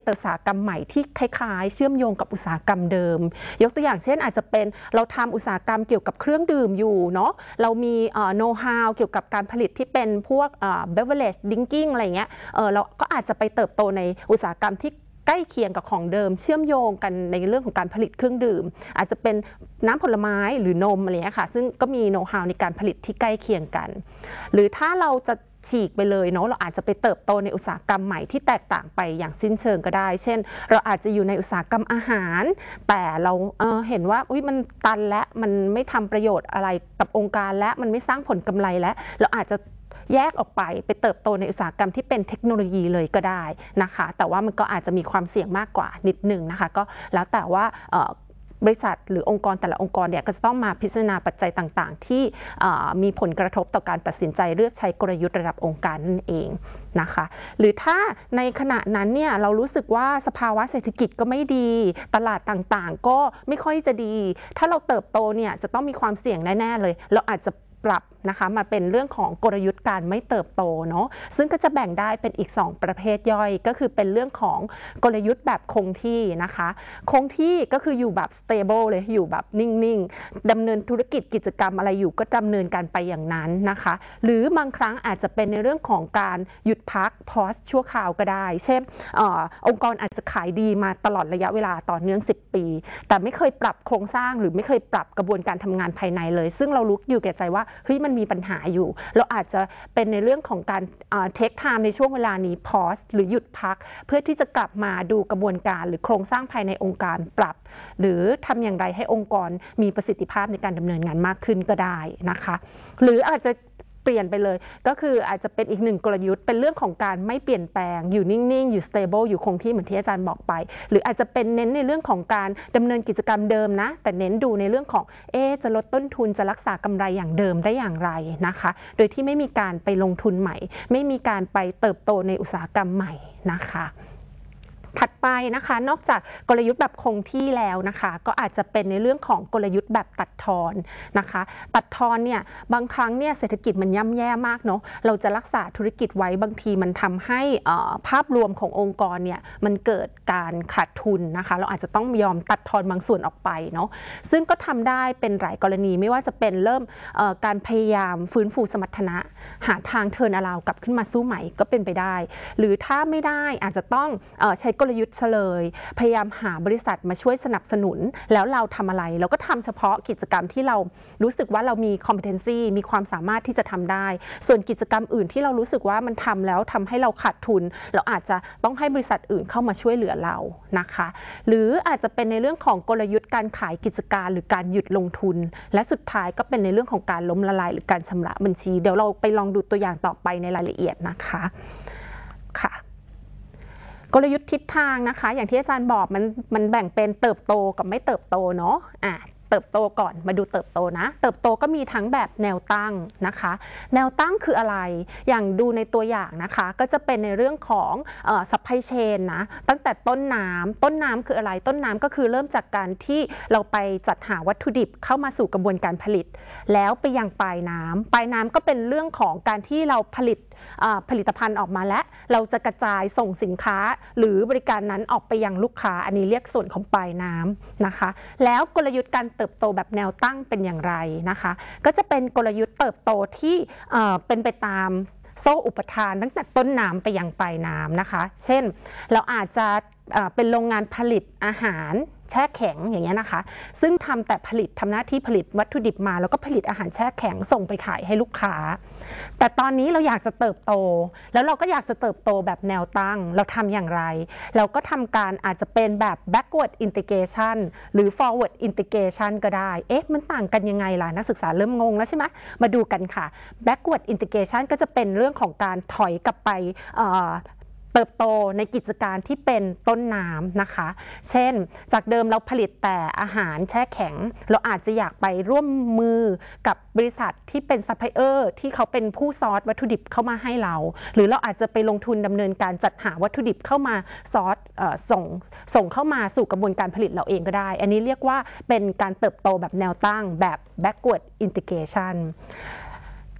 อุตสาหกรรมใหม่ที่คล้ายๆเชื่อมโยงกับอุตสาหกรรมเดิมยกตัวอย่างเช่นอาจจะเป็นเราทำอุตสาหกรรมเกี่ยวกับเครื่องดื่มอยู่เนาะเรามีโน้ตฮาวเกี่ยวกับการผลิตที่เป็นพวกbeverage drinking อะไรเงี้ยเราก็อาจจะไปเติบโตในอุตสาหกรรมที่ใกล้เคียงกับของเดิมเชื่อมโยงกันในเรื่องของการผลิตเครื่องดื่มอาจจะเป็นน้ำผลไม้หรือนมอะไรเงี้ยค่ะซึ่งก็มีโน้ตฮาวในการผลิตที่ใกล้เคียงกันหรือถ้าเราจะฉีกไปเลยเนาะเราอาจจะไปเติบโตในอุตสาหกรรมใหม่ที่แตกต่างไปอย่างสิ้นเชิงก็ได้เช่นเราอาจจะอยู่ในอุตสาหกรรมอาหารแต่เราเห็นว่ามันตันและมันไม่ทำประโยชน์อะไรกับองค์การและมันไม่สร้างผลกำไรและเราอาจจะแยกออกไปเติบโตในอุตสาหกรรมที่เป็นเทคโนโลยีเลยก็ได้นะคะแต่ว่ามันก็อาจจะมีความเสี่ยงมากกว่านิดนึงนะคะก็แล้วแต่ว่าบริษัทหรือองค์กรแต่ละองค์กรเนี่ยก็จะต้องมาพิจารณาปัจจัยต่างๆที่มีผลกระทบต่อการตัดสินใจเลือกใช้กลยุทธ์ระดับองค์การนั่นเองนะคะหรือถ้าในขณะนั้นเนี่ยเรารู้สึกว่าสภาวะเศรษฐกิจก็ไม่ดีตลาดต่างๆก็ไม่ค่อยจะดีถ้าเราเติบโตเนี่ยจะต้องมีความเสี่ยงแน่ๆเลยเราอาจจะปรับนะคะมาเป็นเรื่องของกลยุทธ์การไม่เติบโตเนาะซึ่งก็จะแบ่งได้เป็นอีก2ประเภทย่อยก็คือเป็นเรื่องของกลยุทธ์แบบคงที่นะคะคงที่ก็คืออยู่แบบ stable เลยอยู่แบบนิ่งๆดำเนินธุรกิจกิจกรรมอะไรอยู่ก็ดำเนินการไปอย่างนั้นนะคะหรือบางครั้งอาจจะเป็นในเรื่องของการหยุดพัก pause ชั่วคราวก็ได้เช่นองค์กรอาจจะขายดีมาตลอดระยะเวลาต่อเนื่อง10 ปีแต่ไม่เคยปรับโครงสร้างหรือไม่เคยปรับกระบวนการทำงานภายในเลยซึ่งเรารู้อยู่แก่ใจว่ามันมีปัญหาอยู่เราอาจจะเป็นในเรื่องของการเทคไทม์ในช่วงเวลานี้ pause หรือหยุดพักเพื่อที่จะกลับมาดูกระบวนการหรือโครงสร้างภายในองค์การปรับหรือทำอย่างไรให้องค์กรมีประสิทธิภาพในการดำเนินงานมากขึ้นก็ได้นะคะหรืออาจจะเปลี่ยนไปเลยก็คืออาจจะเป็นอีกหนึ่งกลยุทธ์เป็นเรื่องของการไม่เปลี่ยนแปลงอยู่นิ่งๆอยู่ stable อยู่คงที่เหมือนที่อาจารย์บอกไปหรืออาจจะเป็นเน้นในเรื่องของการดำเนินกิจกรรมเดิมนะแต่เน้นดูในเรื่องของจะลดต้นทุนจะรักษากำไรอย่างเดิมได้อย่างไรนะคะโดยที่ไม่มีการไปลงทุนใหม่ไม่มีการไปเติบโตในอุตสาหกรรมใหม่นะคะถัดไปนะคะนอกจากกลยุทธ์แบบคงที่แล้วนะคะก็อาจจะเป็นในเรื่องของกลยุทธ์แบบตัดทอนนะคะตัดทอนเนี่ยบางครั้งเนี่ยเศรษฐกิจมันย่ำแย่มากเนาะเราจะรักษาธุรกิจไว้บางทีมันทำให้ภาพรวมขององค์กรเนี่ยมันเกิดการขาดทุนนะคะเราอาจจะต้องยอมตัดทอนบางส่วนออกไปเนาะซึ่งก็ทำได้เป็นหลายกรณีไม่ว่าจะเป็นเริ่มการพยายามฟื้นฟูสมรรถนะหาทางเทิร์นอราวด์กลับขึ้นมาสู้ใหม่ก็เป็นไปได้หรือถ้าไม่ได้อาจจะต้องใช้กลยุทธ์เฉลยพยายามหาบริษัทมาช่วยสนับสนุนแล้วเราทำอะไรเราก็ทำเฉพาะกิจกรรมที่เรารู้สึกว่าเรามี competency มีความสามารถที่จะทำได้ส่วนกิจกรรมอื่นที่เรารู้สึกว่ามันทำแล้วทำให้เราขาดทุนเราอาจจะต้องให้บริษัทอื่นเข้ามาช่วยเหลือเรานะคะหรืออาจจะเป็นในเรื่องของกลยุทธ์การขายกิจการหรือการหยุดลงทุนและสุดท้ายก็เป็นในเรื่องของการล้มละลายหรือการชำระบัญชีเดี๋ยวเราไปลองดูตัวอย่างต่อไปในรายละเอียดนะคะค่ะกลยุทธ์ทิศทางนะคะอย่างที่อาจารย์บอกมันแบ่งเป็นเติบโตกับไม่เติบโตเนาะเติบโตก่อนมาดูเติบโตนะเติบโตก็มีทั้งแบบแนวตั้งนะคะแนวตั้งคืออะไรอย่างดูในตัวอย่างนะคะก็จะเป็นในเรื่องของsupply chain นะตั้งแต่ต้นน้ำคืออะไรต้นน้ำก็คือเริ่มจากการที่เราไปจัดหาวัตถุดิบเข้ามาสู่กระบวนการผลิตแล้วไปยังปลายน้ำก็เป็นเรื่องของการที่เราผลิตภัณฑ์ออกมาและเราจะกระจายส่งสินค้าหรือบริการนั้นออกไปยังลูกค้าอันนี้เรียกส่วนของปลายน้ำนะคะแล้วกลยุทธ์การเติบโตแบบแนวตั้งเป็นอย่างไรนะคะก็จะเป็นกลยุทธ์เติบโตที่เป็นไปตามโซ่อุปทานตั้งแต่ต้นน้ำไปยังปลายน้ำนะคะเช่นเราอาจจะเป็นโรงงานผลิตอาหารแช่แข็งอย่างเงี้ยนะคะซึ่งทำหน้าที่ผลิตวัตถุดิบมาแล้วก็ผลิตอาหารแช่แข็งส่งไปขายให้ลูกค้าแต่ตอนนี้เราอยากจะเติบโตแล้วเราก็อยากจะเติบโตแบบแนวตั้งเราทำอย่างไรเราก็ทำการอาจจะเป็นแบบ backward integration หรือ forward integration ก็ได้มันต่างกันยังไงล่ะนักศึกษาเริ่มงงแล้วใช่ไหมมาดูกันค่ะ backward integration ก็จะเป็นเรื่องของการถอยกลับไปเติบโตในกิจการที่เป็นต้นน้ำนะคะเช่นจากเดิมเราผลิตแต่อาหารแช่แข็งเราอาจจะอยากไปร่วมมือกับบริษัทที่เป็นซัพพลายเออร์ที่เขาเป็นผู้ซอร์สวัตถุดิบเข้ามาให้เราหรือเราอาจจะไปลงทุนดำเนินการจัดหาวัตถุดิบเข้ามาซอร์สส่งเข้ามาสู่กระบวนการผลิตเราเองก็ได้อันนี้เรียกว่าเป็นการเติบโตแบบแนวตั้งแบบ backward integration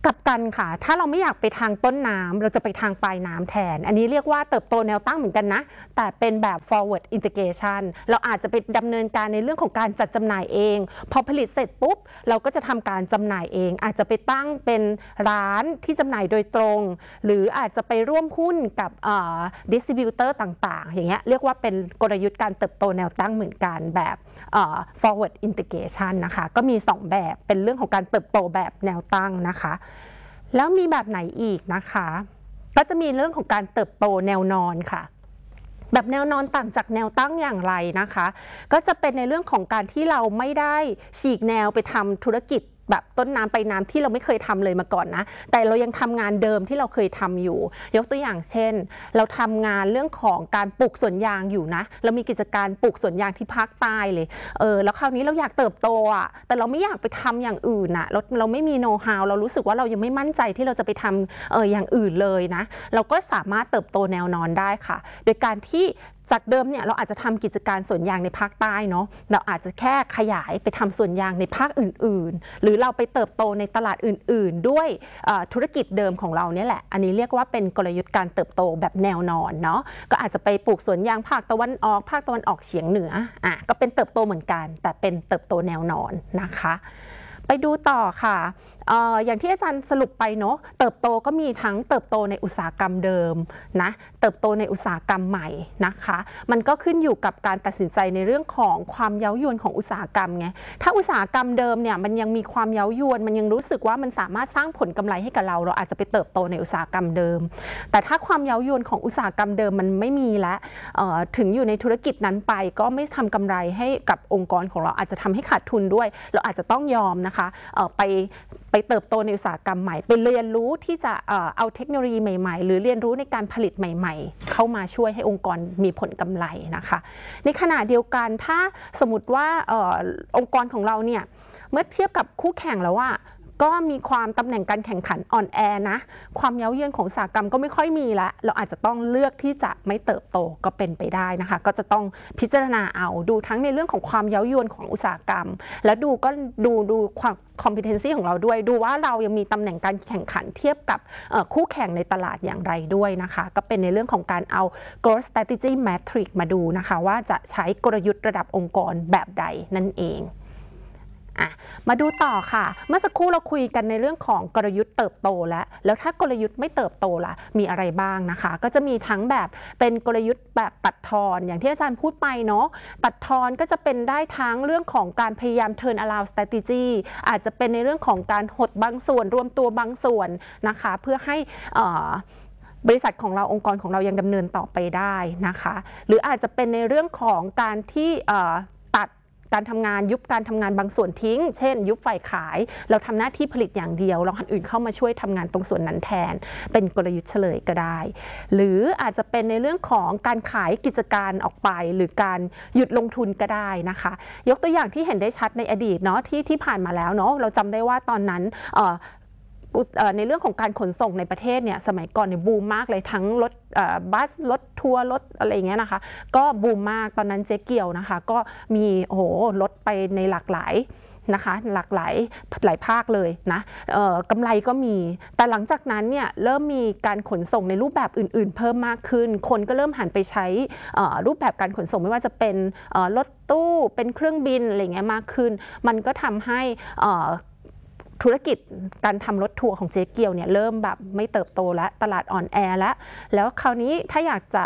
กลับกันค่ะถ้าเราไม่อยากไปทางต้นน้ำเราจะไปทางปลายน้ำแทนอันนี้เรียกว่าเติบโตแนวตั้งเหมือนกันนะแต่เป็นแบบ forward integration เราอาจจะไปดำเนินการในเรื่องของการจัดจำหน่ายเองพอผลิตเสร็จปุ๊บเราก็จะทำการจำหน่ายเองอาจจะไปตั้งเป็นร้านที่จำหน่ายโดยตรงหรืออาจจะไปร่วมหุ้นกับdistributor ต่างๆอย่างเงี้ยเรียกว่าเป็นกลยุทธ์การเติบโตแนวตั้งเหมือนกันแบบ forward integration นะคะก็มี2แบบเป็นเรื่องของการเติบโตแบบแนวตั้งนะคะแล้วมีแบบไหนอีกนะคะก็จะมีเรื่องของการเติบโตแนวนอนค่ะแบบแนวนอนต่างจากแนวตั้งอย่างไรนะคะก็จะเป็นในเรื่องของการที่เราไม่ได้ฉีกแนวไปทำธุรกิจแบบต้นน้ำไปน้ำที่เราไม่เคยทำเลยมาก่อนนะแต่เรายังทำงานเดิมที่เราเคยทำอยู่ยกตัวอย่างเช่นเราทำงานเรื่องของการปลูกสวนยางอยู่นะเรามีกิจการปลูกสวนยางที่ภาคใต้เลยแล้วคราวนี้เราอยากเติบโตอ่ะแต่เราไม่อยากไปทำอย่างอื่นอ่ะเราไม่มีโน้ตฮาวเรารู้สึกว่าเรายังไม่มั่นใจที่เราจะไปทำอย่างอื่นเลยนะเราก็สามารถเติบโตแนวนอนได้ค่ะโดยการที่จากเดิมเนี่ยเราอาจจะทำกิจการสวนยางในภาคใต้เนาะเราอาจจะแค่ขยายไปทำสวนยางในภาคอื่นๆหรือเราไปเติบโตในตลาดอื่นๆด้วยธุรกิจเดิมของเราเนี่ยแหละอันนี้เรียกว่าเป็นกลยุทธ์การเติบโตแบบแนวนอนเนาะก็อาจจะไปปลูกสวนยางภาคตะวันออกภาคตะวันออกเฉียงเหนือก็เป็นเติบโตเหมือนกันแต่เป็นเติบโตแนวนอนนะคะไปดูต่อค่ะอย่างที่อาจารย์สรุปไปเนาะเติบโตก็มีทั้งเติบโตในอุตสาหกรรมเดิมนะเติบโตในอุตสาหกรรมใหม่นะคะมันก็ขึ้นอยู่กับการตัดสินใจในเรื่องของความเย้ายวนของอุตสาหกรรมไงถ้าอุตสาหกรรมเดิมเนี่ยมันยังมีความเย้ายวนมันยังรู้สึกว่ามันสามารถสร้างผลกำไรให้กับเราอาจจะไปเติบโตในอุตสาหกรรมเดิมแต่ถ้าความเย้ายวนของอุตสาหกรรมเดิมมันไม่มีแล้วถึงอยู่ในธุรกิจนั้นไปก็ไม่ทำกำไรให้กับองค์กรของเราอาจจะทำให้ขาดทุนด้วยเราอาจจะต้องยอมนะคะไปเติบโตในอุตสาหกรรมใหม่ไปเรียนรู้ที่จะเอาเทคโนโลยีใหม่ๆหรือเรียนรู้ในการผลิตใหม่ๆเข้ามาช่วยให้องค์กรมีผลกำไรนะคะในขณะเดียวกันถ้าสมมติว่าองค์กรของเราเนี่ยเมื่อเทียบกับคู่แข่งแล้วว่าก็มีความตำแหน่งการแข่งขันอ่อนแอนะความเย้าเยือนของอุตสาหกรรมก็ไม่ค่อยมีแล้วเราอาจจะต้องเลือกที่จะไม่เติบโตก็เป็นไปได้นะคะก็จะต้องพิจารณาเอาดูทั้งในเรื่องของความเย้ายวนของอุตสาหกรรมแล้วดูความcompetency ของเราด้วยดูว่าเรายังมีตำแหน่งการแข่งขันเทียบกับคู่แข่งในตลาดอย่างไรด้วยนะคะก็เป็นในเรื่องของการเอา growth strategy matrix มาดูนะคะว่าจะใช้กลยุทธ์ระดับองค์กรแบบใดนั่นเองมาดูต่อค่ะเมื่อสักครู่เราคุยกันในเรื่องของกลยุทธ์เติบโตแล้วถ้ากลยุทธ์ไม่เติบโตล่ะมีอะไรบ้างนะคะก็จะมีทั้งแบบเป็นกลยุทธ์แบบตัดทอนอย่างที่อาจารย์พูดไปเนาะตัดทอนก็จะเป็นได้ทั้งเรื่องของการพยายาม turn around strategy อาจจะเป็นในเรื่องของการหดบางส่วนรวมตัวบางส่วนนะคะเพื่อให้บริษัทของเราองค์กรของเรายังดำเนินต่อไปได้นะคะหรืออาจจะเป็นในเรื่องของการที่ตัดการทำงานยุบการทำงานบางส่วนทิ้งเช่นยุบฝ่ายขายเราทำหน้าที่ผลิตอย่างเดียวเราคนอื่นเข้ามาช่วยทำงานตรงส่วนนั้นแทนเป็นกลยุทธ์เฉลยก็ได้หรืออาจจะเป็นในเรื่องของการขายกิจการออกไปหรือการหยุดลงทุนก็ได้นะคะยกตัวอย่างที่เห็นได้ชัดในอดีตเนาะที่ผ่านมาแล้วเนาะเราจำได้ว่าตอนนั้นในเรื่องของการขนส่งในประเทศเนี่ยสมัยก่อนเนี่ยบูมมากเลยทั้งรถบัสรถทัวร์รถอะไรอย่างเงี้ยนะคะก็บูมมากตอนนั้นเจ๊เกียวนะคะก็มีรถไปในหลากหลายนะคะหลากหลายภาคเลยนะกำไรก็มีแต่หลังจากนั้นเนี่ยเริ่มมีการขนส่งในรูปแบบอื่นๆเพิ่มมากขึ้นคนก็เริ่มหันไปใช้รูปแบบการขนส่งไม่ว่าจะเป็นรถตู้เป็นเครื่องบินอะไรเงี้ยมากขึ้นมันก็ทำให้ธุรกิจการทำรถทัวร์ของเจ๊เกียวเนี่ยเริ่มแบบไม่เติบโตแล้วตลาดอ่อนแอแล้วคราวนี้ถ้าอยากจะ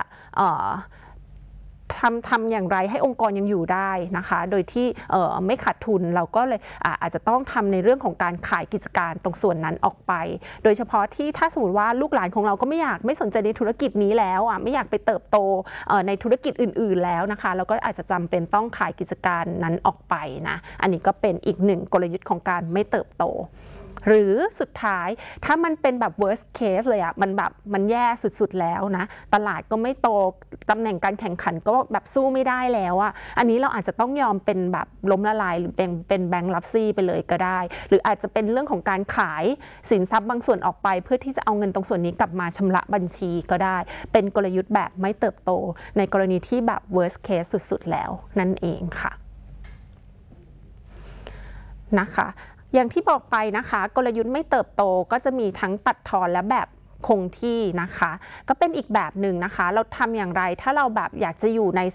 ทำอย่างไรให้องค์กรยังอยู่ได้นะคะโดยที่ไม่ขาดทุนเราก็เลยอาจจะต้องทำในเรื่องของการขายกิจการตรงส่วนนั้นออกไปโดยเฉพาะที่ถ้าสมมติว่าลูกหลานของเราก็ไม่สนใจในธุรกิจนี้แล้วไม่อยากไปเติบโตในธุรกิจอื่นๆแล้วนะคะเราก็อาจจะจำเป็นต้องขายกิจการนั้นออกไปนะอันนี้ก็เป็นอีกหนึ่งกลยุทธ์ของการไม่เติบโตหรือสุดท้ายถ้ามันเป็นแบบ worst case เลยมันแย่สุดๆแล้วนะตลาดก็ไม่โตตำแหน่งการแข่งขันก็แบบสู้ไม่ได้แล้วอันนี้เราอาจจะต้องยอมเป็นแบบล้มละลายหรือเป็นแบงก์รับซี่ไปเลยก็ได้หรืออาจจะเป็นเรื่องของการขายสินทรัพย์บางส่วนออกไปเพื่อที่จะเอาเงินตรงส่วนนี้กลับมาชำระบัญชีก็ได้เป็นกลยุทธ์แบบไม่เติบโตในกรณีที่แบบ worst case สุดๆแล้วนั่นเองค่ะนะคะอย่างที่บอกไปนะคะกลยุทธ์ไม่เติบโตก็จะมีทั้งตัดทอนและแบบคงที่นะคะก็เป็นอีกแบบหนึ่งนะคะเราทำอย่างไรถ้าเราแบบอยากจะอยู่ใน